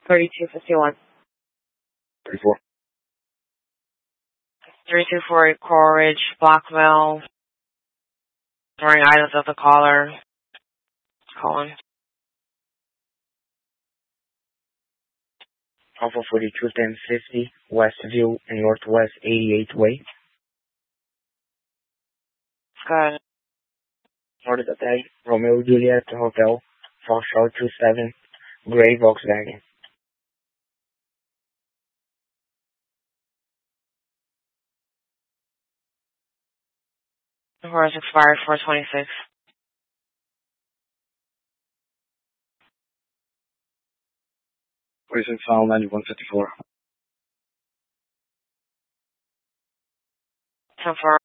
3251. 34. 3248 Coral Ridge, Blackmail. Storing items of the caller. Calling. Alpha 42 1050, Westview and Northwest 88th Way. Good. Order the tag, Romeo Juliet Hotel, Foxtrot 27, Gray Volkswagen. The horse expired 426. Recent file 9154. 10-4.